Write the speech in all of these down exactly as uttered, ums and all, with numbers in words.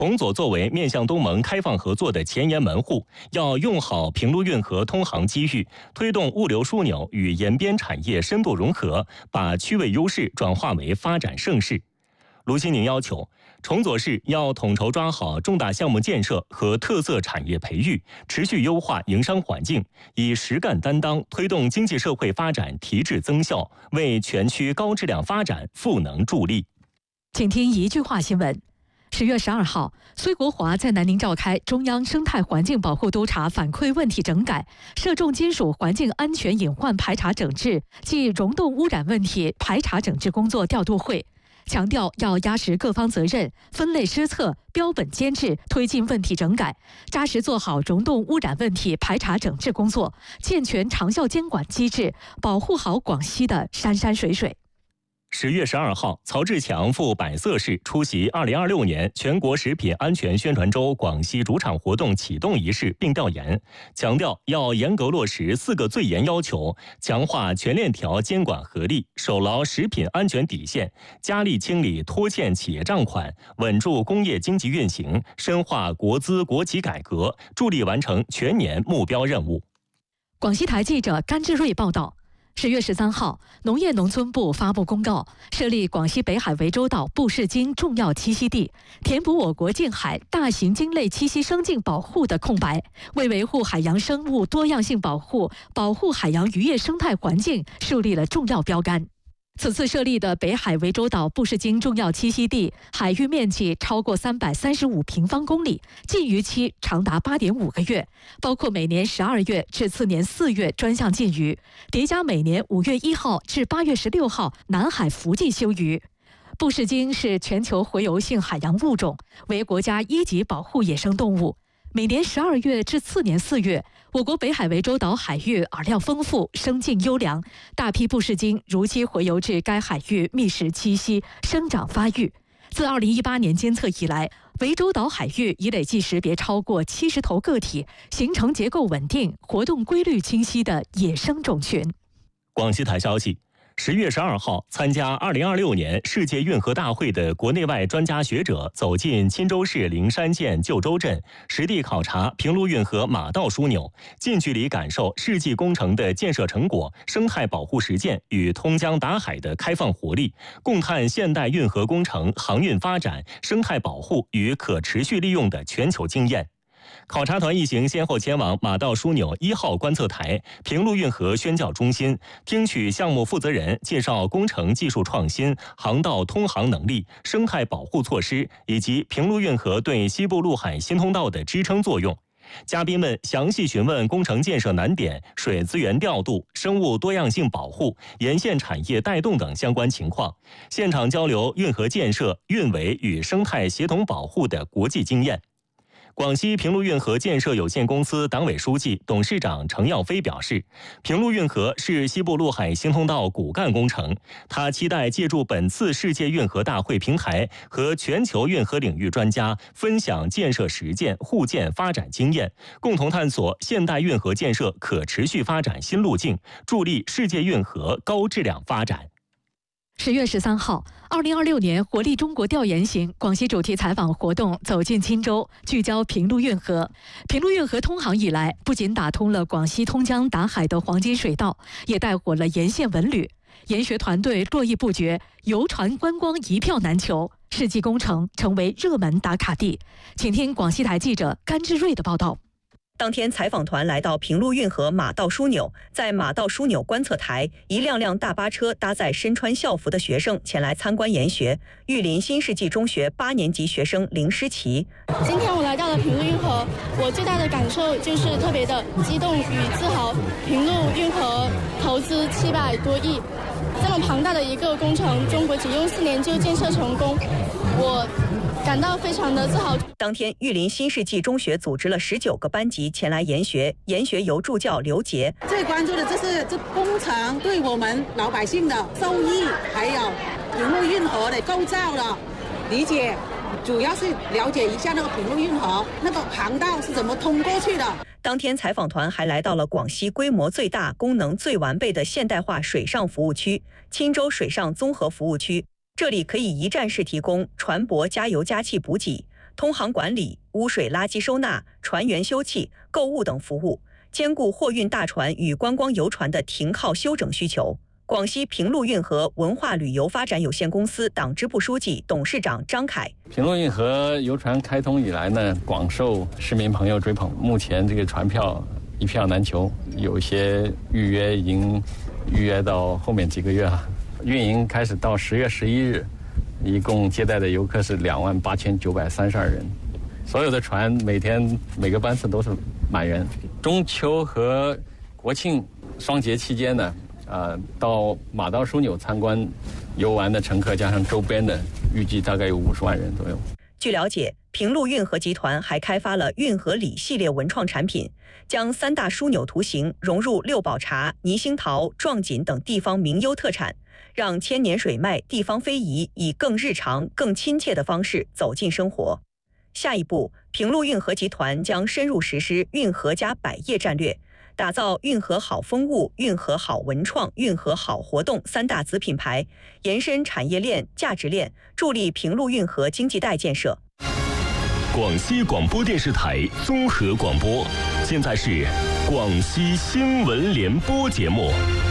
红左作为面向东盟开放合作的前沿门户，要用好平陆运河通航机遇，推动物流枢纽与沿边产业深度融合，把区位优势转化为发展盛世。卢新宁要求，崇左市要统筹抓好重大项目建设和特色产业培育，持续优化营商环境，以实干担当推动经济社会发展提质增效，为全区高质量发展赋能助力。 请听一句话新闻。十月十二号，崔国华在南宁召开中央生态环境保护督察反馈问题整改、涉重金属环境安全隐患排查整治及溶洞污染问题排查整治工作调度会，强调要压实各方责任，分类施策，标本兼治，推进问题整改，扎实做好溶洞污染问题排查整治工作，健全长效监管机制，保护好广西的山山水水。 十月十二号，曹志强赴百色市出席二零二六年全国食品安全宣传周广西主场活动启动仪式并调研，强调要严格落实四个最严要求，强化全链条监管合力，守牢食品安全底线，加力清理拖欠企业账款，稳住工业经济运行，深化国资国企改革，助力完成全年目标任务。 广西台记者甘志瑞报道。十月十三号，农业农村部发布公告，设立广西北海涠洲岛布氏鲸重要栖息地，填补我国近海大型鲸类栖息生境保护的空白，为维护海洋生物多样性保护、保护海洋渔业生态环境树立了重要标杆。此次设立的北海涠洲岛布氏鲸重要栖息地，海域面积超过三百三十五平方公里，禁渔期长达八点五个月，包括每年十二月至次年四月专项禁渔，叠加每年五月一号至八月十六号南海伏季休渔。布氏鲸是全球洄游性海洋物种，为国家一级保护野生动物。每年十二月至次年四月，我国北海涠洲岛海域饵料丰富，生境优良，大批布氏鲸如期洄游至该海域觅食栖息、生长发育。自二零一八年监测以来，涠洲岛海域已累计识别超过七十头个体，形成结构稳定、活动规律清晰的野生种群。 广西台消息。十月十二号，参加二零二六年世界运河大会的国内外专家学者走进钦州市灵山县旧州镇，实地考察平陆运河马道枢纽，近距离感受世纪工程的建设成果、生态保护实践与通江达海的开放活力，共探现代运河工程航运发展、生态保护与可持续利用的全球经验。考察团一行先后前往马道枢纽一号观测台、平陆运河宣教中心，听取项目负责人介绍工程技术创新、航道通航能力、生态保护措施以及平陆运河对西部陆海新通道的支撑作用。嘉宾们详细询问工程建设难点、水资源调度、生物多样性保护、沿线产业带动等相关情况，现场交流运河建设、运维与生态协同保护的国际经验。广西平陆运河建设有限公司党委书记、董事长程耀飞表示，平陆运河是西部陆海新通道骨干工程，他期待借助本次世界运河大会平台和全球运河领域专家分享建设实践、互鉴发展经验，共同探索现代运河建设可持续发展新路径，助力世界运河高质量发展。 十月十三号，二零二六年活力中国调研型广西主题采访活动走进钦州，聚焦平陆运河。平陆运河通航以来，不仅打通了广西通江达海的黄金水道，也带火了沿线文旅。研学团队络绎不绝，游船观光一票难求，世纪工程成为热门打卡地。请听广西台记者甘志瑞的报道。 当天，采访团来到平陆运河马道枢纽，在马道枢纽观测台，一辆辆大巴车搭载身穿校服的学生前来参观研学。玉林新世纪中学八年级学生林诗琪： 今天我来到了平陆运河，我最大的感受就是特别的激动与自豪。平陆运河投资七百多亿，这么庞大的一个工程，中国只用四年就建设成功，我感到非常的自豪。 当天，玉林新世纪中学组织了十九个班级前来研学，研学由助教刘杰。 最关注的就是这工程对我们老百姓的收益，还有平陆运河的构造的理解，主要是了解一下那个平陆运河那个航道是怎么通过去的。 当天，采访团还来到了广西规模最大、功能最完备的现代化水上服务区——钦州水上综合服务区。这里可以一站式提供船舶加油加气补给， 通航管理、污水垃圾收纳、船员休憩、购物等服务，兼顾货运大船与观光游船的停靠休整需求。广西平陆运河文化旅游发展有限公司党支部书记、董事长张凯： 平陆运河游船开通以来呢，广受市民朋友追捧。目前这个船票一票难求，有些预约已经预约到后面几个月了。运营开始到十月十一日，一共接待的游客是两万八千九百三十二人，所有的船每天每个班次都是满员。中秋和国庆双节期间呢，呃，到马道枢纽参观游玩的乘客加上周边的，预计大概有五十万人左右。 据了解，平陆运河集团还开发了运河里系列文创产品，将三大枢纽图形融入六堡茶、泥星桃、壮锦等地方名优特产，让千年水脉、地方非遗以更日常、更亲切的方式走进生活。下一步，平陆运河集团将深入实施运河加百业战略，打造运河好风物、运河好文创、运河好活动三大子品牌，延伸产业链、价值链，助力平陆运河经济带建设。 广西广播电视台综合广播，现在是广西新闻联播节目。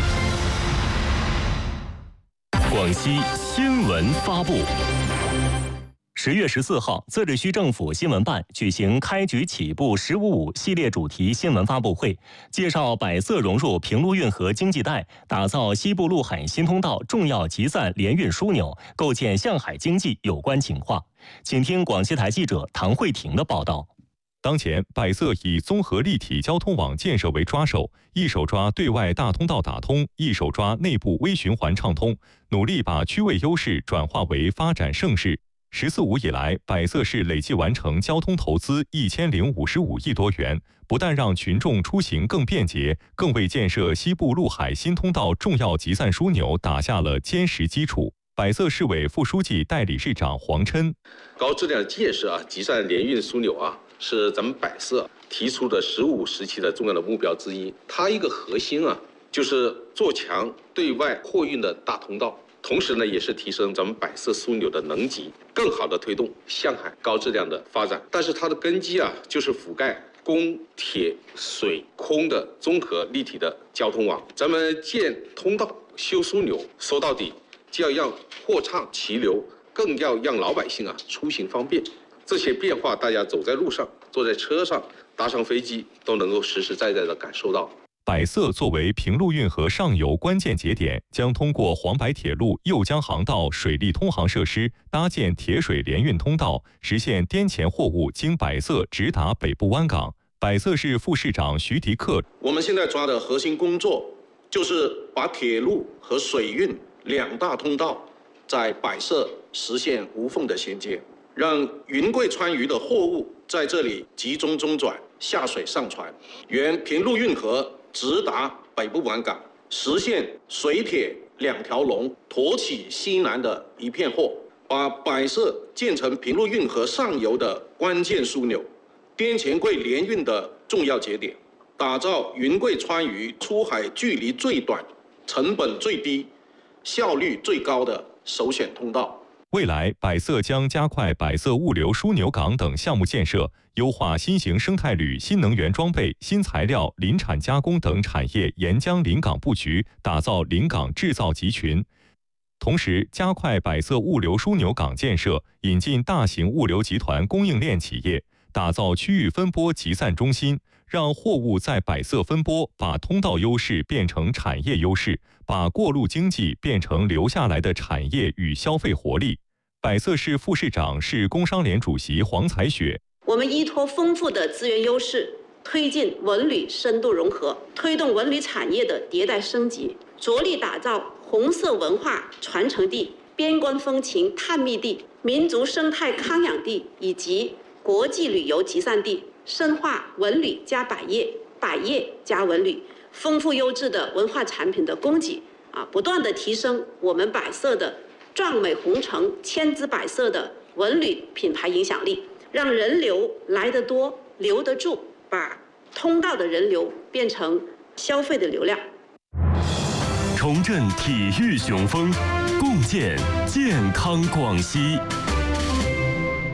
广西新闻发布。十月十四号，自治区政府新闻办举行开局起步“十五五”系列主题新闻发布会，介绍百色融入平陆运河经济带，打造西部陆海新通道重要集散联运枢纽，构建向海经济有关情况。请听广西台记者唐慧婷的报道。 当前，百色以综合立体交通网建设为抓手，一手抓对外大通道打通，一手抓内部微循环畅通，努力把区位优势转化为发展盛世。十四五以来，百色市累计完成交通投资一千零五十五亿多元，不但让群众出行更便捷，更为建设西部陆海新通道重要集散枢纽打下了坚实基础。百色市委副书记、代理事长黄琛： 高质量建设啊，集散联运枢纽啊，是咱们百色提出的“十五”时期的重要的目标之一。它一个核心啊，就是做强对外货运的大通道。同时呢，也是提升咱们百色枢纽的能级，更好的推动向海高质量的发展。但是它的根基啊，就是覆盖公、铁、水、空的综合立体的交通网。咱们建通道、修枢纽，说到底，就要让货畅其流，更要让老百姓啊出行方便。这些变化，大家走在路上、坐在车上、搭上飞机，都能够实实在在的感受到。 百色作为平陆运河上游关键节点，将通过黄白铁路右江航道水利通航设施搭建铁水联运通道，实现滇黔货物经百色直达北部湾港。百色市副市长徐迪克： 我们现在抓的核心工作就是把铁路和水运两大通道在百色实现无缝的衔接，让云贵川渝的货物在这里集中中转，下水上船，沿平陆运河直达北部湾港，实现水铁两条龙，驮起西南的一片货，把百色建成平陆运河上游的关键枢纽，滇黔贵联运的重要节点，打造云贵川渝出海距离最短、成本最低、效率最高的首选通道。 未来，百色将加快百色物流枢纽港等项目建设，优化新型生态铝、新能源装备、新材料、林产加工等产业沿江临港布局，打造临港制造集群。同时，加快百色物流枢纽港建设，引进大型物流集团供应链企业，打造区域分拨集散中心，让货物在百色分拨，把通道优势变成产业优势，把过路经济变成留下来的产业与消费活力。百色市副市长、市工商联主席黄彩雪： 我们依托丰富的资源优势，推进文旅深度融合，推动文旅产业的迭代升级，着力打造红色文化传承地、边关风情探秘地、民族生态康养地以及国际旅游集散地，深化文旅加百业、百业加文旅，丰富优质的文化产品的供给啊，不断的提升我们百色的壮美红城、千姿百色的文旅品牌影响力，让人流来得多、留得住，把通道的人流变成消费的流量。 重振体育雄风，共建健康广西。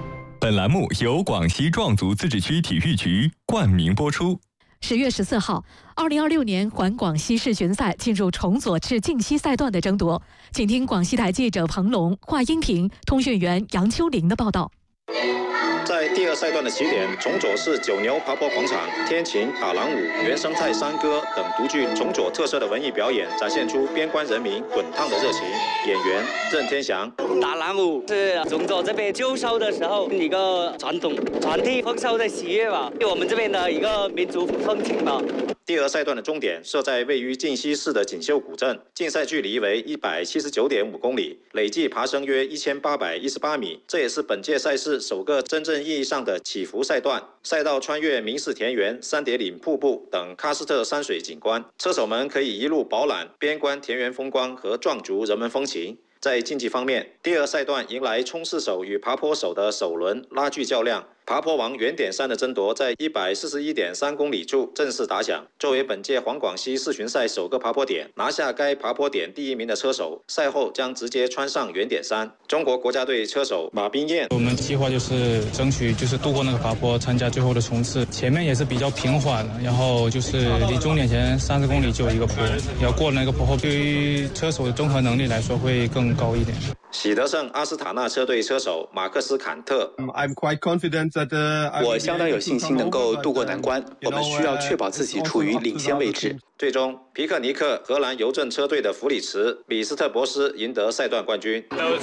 本栏目由广西壮族自治区体育局冠名播出。 十月十四号，二零二六年环广西世巡赛进入重左至晋西赛段的争夺，请听广西台记者彭龙、华英平、通讯员杨秋玲的报道。 在第二赛段的起点，重左市九牛爬坡广场，天琴、打狼舞、原生态山歌等独具重左特色的文艺表演，展现出边关人民滚烫的热情。演员任天祥， 打狼舞是重左这边旧收的时候一个传统传递丰收的喜悦吧，我们这边的一个民族风情吧。 第二赛段的终点设在位于晋西市的锦绣古镇，竞赛距离为一百七十九点五公里，累计爬升约一千八百一十八米。这也是本届赛事首个真正意义上的起伏赛段。赛道穿越明氏田园、三叠岭瀑布等喀斯特山水景观，车手们可以一路饱览边关田园风光和壮族人文风情。在竞技方面，第二赛段迎来冲刺手与爬坡手的首轮拉锯较量。爬坡王原点山的争夺在一百四十一点三公里处正式打响。作为本届环广西世巡赛首个爬坡点，拿下该爬坡点第一名的车手，赛后将直接穿上原点山。中国国家队车手马彬彦， 我们计划就是争取就是度过那个爬坡，参加最后的冲刺。前面也是比较平缓，然后就是离终点前三十公里就有一个坡，要过那个坡后，对于车手的综合能力来说会更高一点。 喜德盛阿斯塔纳车队车手马克斯坎特， I'm quite confident that, uh, 我相当有信心能够渡过难关，我们需要确保自己处于领先位置。 最终，皮克尼克荷兰邮政车队的弗里茨、李斯特博斯赢得赛段冠军。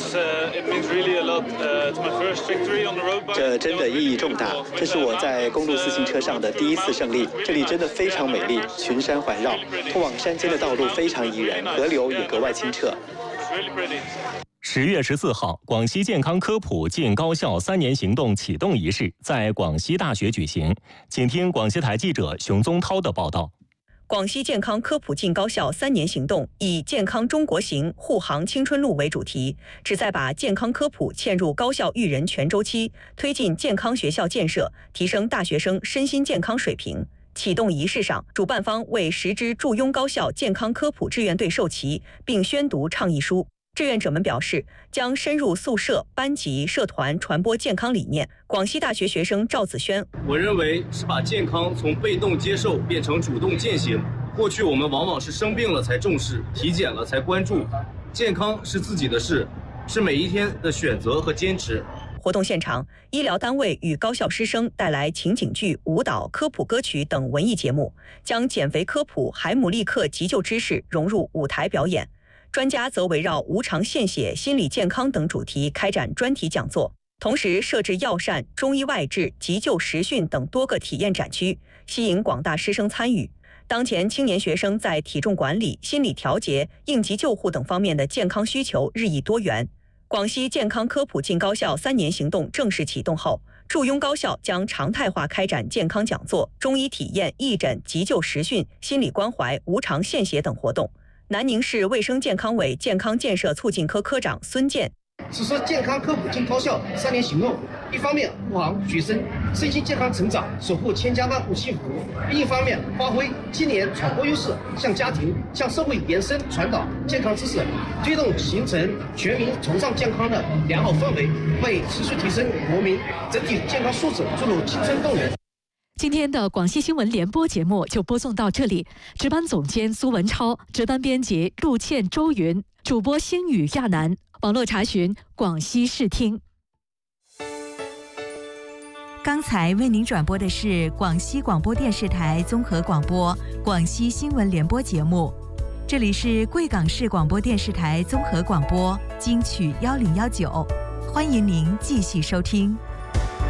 这真的意义重大，这是我在公路自行车上的第一次胜利。这里真的非常美丽，群山环绕，通往山间的道路非常宜人，河流也格外清澈。 十月十四号，广西健康科普进高校三年行动启动仪式在广西大学举行。请听广西台记者熊宗涛的报道。 广西健康科普进高校三年行动以健康中国行护航青春路为主题，旨在把健康科普嵌入高校育人全周期，推进健康学校建设，提升大学生身心健康水平。启动仪式上，主办方为十支驻雍高校健康科普志愿队授旗，并宣读倡议书。志愿者们表示，将深入宿舍、班级、社团传播健康理念。广西大学学生赵子轩， 我认为是把健康从被动接受变成主动践行。过去我们往往是生病了才重视，体检了才关注，健康是自己的事，是每一天的选择和坚持。 活动现场，医疗单位与高校师生带来情景剧、舞蹈、科普歌曲等文艺节目，将减肥科普、海姆立克急救知识融入舞台表演。专家则围绕无偿献血、心理健康等主题开展专题讲座，同时设置药膳、中医外治、急救实训等多个体验展区，吸引广大师生参与。当前青年学生在体重管理、心理调节、应急救护等方面的健康需求日益多元。广西健康科普进高校三年行动正式启动后，驻雍高校将常态化开展健康讲座、中医体验、义诊、急救实训、心理关怀、无偿献血等活动。南宁市卫生健康委健康建设促进科科长孙健， 此次健康科普进高校三年行动，一方面护航学生身心健康成长，守护千家万户幸福；另一方面发挥青年传播优势，向家庭、向社会延伸传导健康知识，推动形成全民崇尚健康的良好氛围，为持续提升国民整体健康素质注入青春动能。 今天的广西新闻联播节目就播送到这里，值班总监苏文超，值班编辑陆倩、周云，主播星宇、亚楠，网络查询广西视听。 刚才为您转播的是广西广播电视台综合广播广西新闻联播节目，这里是贵港市广播电视台综合广播金曲幺零幺九，欢迎您继续收听。